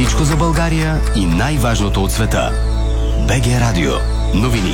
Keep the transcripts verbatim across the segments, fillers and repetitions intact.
Всичко за България и най-важното от света. БГ Радио. Новини.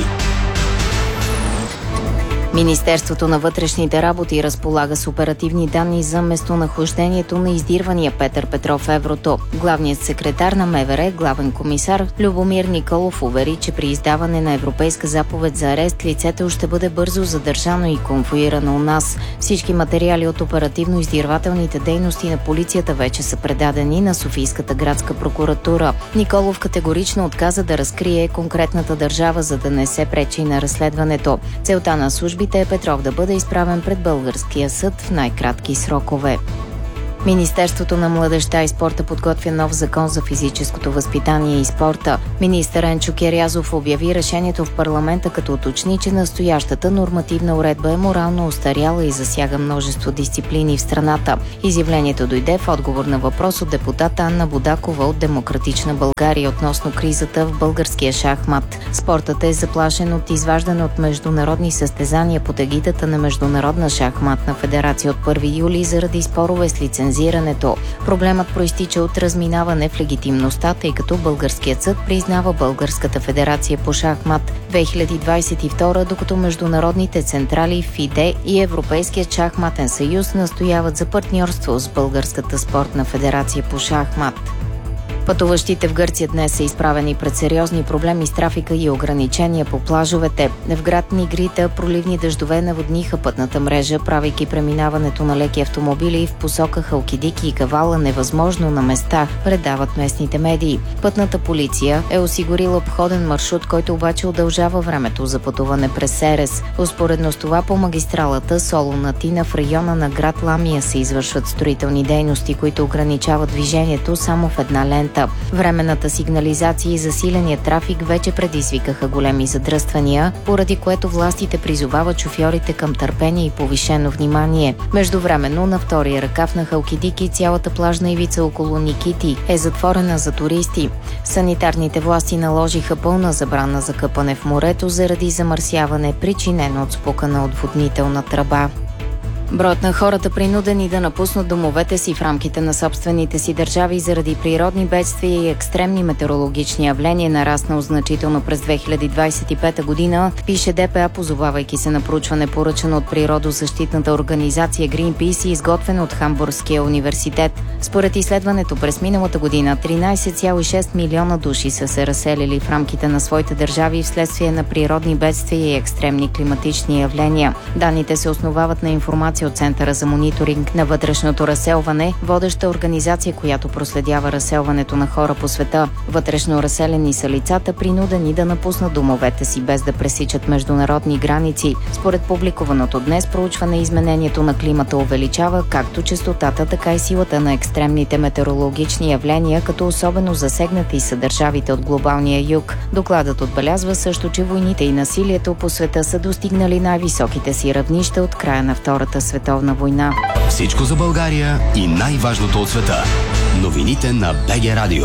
Министерството на вътрешните работи разполага с оперативни данни за местонахождението на издирвания Петър Петров Еврото. Главният секретар на МВР, главен комисар Любомир Николов, увери, че при издаване на европейска заповед за арест лицето ще бъде бързо задържано и конвоирано у нас. Всички материали от оперативно-издирвателните дейности на полицията вече са предадени на Софийската градска прокуратура. Николов категорично отказа да разкрие конкретната държава, за да не се пречи на разследването. Целта на службите е Петров да бъде изправен пред българския съд в най-кратки срокове. Министерството на младежта и спорта подготвя нов закон за физическото възпитание и спорта. Министър Енчо Кирязов обяви решението в парламента, като уточни, че настоящата нормативна уредба е морално остаряла и засяга множество дисциплини в страната. Изявлението дойде в отговор на въпрос от депутата Анна Будакова от Демократична България относно кризата в българския шахмат. Спортът е заплашен от изваждане от международни състезания под егидата на Международна шахматна федерация от първи юли заради спорове с лицензирането. Проблемът проистича от разминаване в легитимността, тъй като българският съд признава Българската федерация по шахмат две хиляди двадесет и втора, докато международните централи ФИДЕ и Европейският шахматен съюз настояват за партньорство с Българската спортна федерация по шахмат. Пътуващите в Гърция днес са изправени пред сериозни проблеми с трафика и ограничения по плажовете. В град Нигрита проливни дъждове наводниха пътната мрежа, правейки преминаването на леки автомобили в посока Халкидики и Кавала невъзможно на места, предават местните медии. Пътната полиция е осигурила обходен маршрут, който обаче удължава времето за пътуване през Серес. Успоредно с това по магистралата Солун-Атина в района на град Ламия се извършват строителни дейности, които ограничават движението само в една лента. Временната сигнализация и засиления трафик вече предизвикаха големи задръствания, поради което властите призовават шофьорите към търпение и повишено внимание. Междувременно на втория ръкав на Халкидики цялата плажна ивица около Никити е затворена за туристи. Санитарните власти наложиха пълна забрана за къпане в морето заради замърсяване, причинено от спукана отводнителна тръба. Броят на хората, принудени да напуснат домовете си в рамките на собствените си държави заради природни бедствия и екстремни метеорологични явления, нараснал значително през две хиляди двадесет и пета година, пише ДПА, позовавайки се на проучване, поръчано от природозащитната организация Greenpeace и изготвено от Хамбургския университет. Според изследването през миналата година тринадесет цяло и шест милиона души са се разселили в рамките на своите държави вследствие на природни бедствия и екстремни климатични явления. Данните се основават на информация от Центъра за мониторинг на вътрешното разселване, водеща организация, която проследява разселването на хора по света. Вътрешно разселени са лицата, принудени да напуснат домовете си без да пресичат международни граници. Според публикуваното днес проучване, изменението на климата увеличава както честотата, така и силата на екстремните метеорологични явления, като особено засегнати са държавите от глобалния юг. Докладът отбелязва също, че войните и насилието по света са достигнали най-високите си равнища от края на Втората световна война. Всичко за България и най-важното от света. Новините на БГ Радио.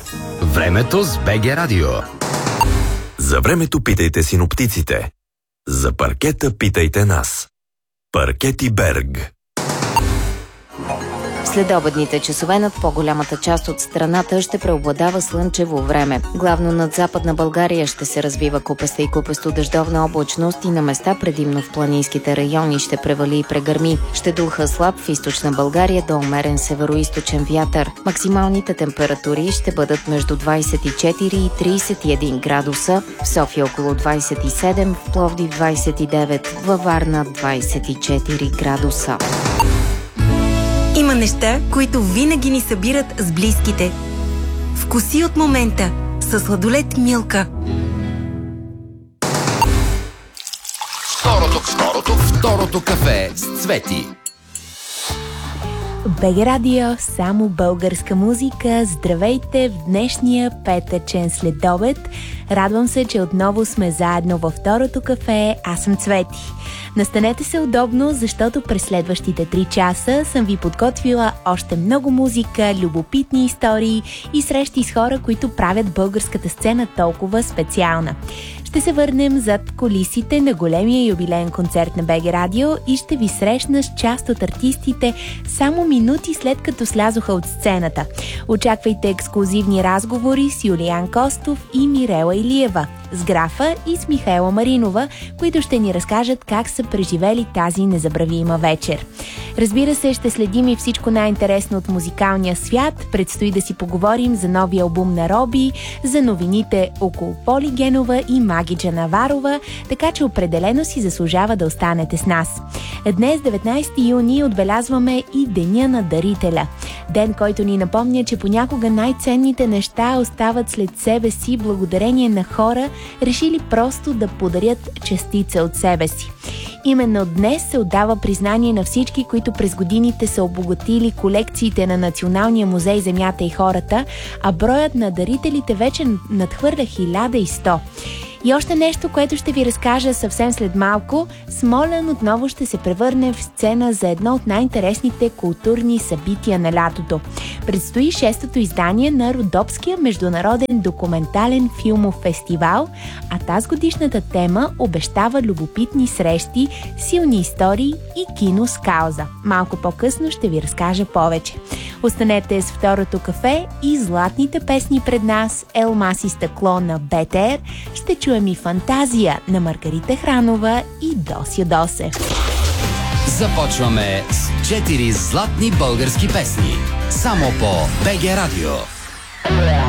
Времето с БГ Радио. За времето питайте синоптиците. За паркета питайте нас. Паркети Берг. Следобедните часове над по-голямата част от страната ще преобладава слънчево време. Главно над Западна България ще се развива купеста и купесто дъждовна облачност и на места предимно в планинските райони ще превали и прегърми. Ще духа слаб в Източна България до умерен североизточен вятър. Максималните температури ще бъдат между двадесет и четири и тридесет и един градуса, в София около двадесет и седем, в Пловдив двадесет и девет, във Варна двадесет и четири градуса. Има неща, които винаги ни събират с близките. Вкуси от момента със сладолед Милка. Второто, второто, второто кафе с Цвети. БГ Радио, само българска музика. Здравейте в днешния петъчен следобед. Радвам се, че отново сме заедно във второто кафе. Аз съм Цвети. Настанете се удобно, защото през следващите три часа съм ви подготвила още много музика, любопитни истории и срещи с хора, които правят българската сцена толкова специална. Ще се върнем зад кулисите на големия юбилеен концерт на БГ Радио и ще ви срещна с част от артистите само минути след като слязоха от сцената. Очаквайте ексклузивни разговори с Юлиян Костов и Мирела Илиева, с Графа и с Михаела Маринова, които ще ни разкажат как са преживели тази незабравима вечер. Разбира се, ще следим и всичко най-интересно от музикалния свят. Предстои да си поговорим за новия албум на Роби, за новините около Поли Генова и Магиджа Наварова, така че определено си заслужава да останете с нас. Днес, деветнайсети юни, отбелязваме и Деня на дарителя. Ден, който ни напомня, че понякога най-ценните неща остават след себе си благодарение на хора, решили просто да подарят частица от себе си. Именно днес се отдава признание на всички, които през годините са обогатили колекциите на Националния музей Земята и хората, а броят на дарителите вече надхвърля хиляда и сто. И още нещо, което ще ви разкажа съвсем след малко. Смолян отново ще се превърне в сцена за едно от най-интересните културни събития на лятото. Предстои шестото издание на Родопския международен документален филмов фестивал, а тази годишната тема обещава любопитни срещи, силни истории и кино с кауза. Малко по-късно ще ви разкажа повече. Останете с Второто кафе и златните песни пред нас. Елмаз и стъкло на БТР. Ще чуем и Фантазия на Маргарита Хранова и Дося Досев. Започваме с четири златни български песни. Само по БГ Радио.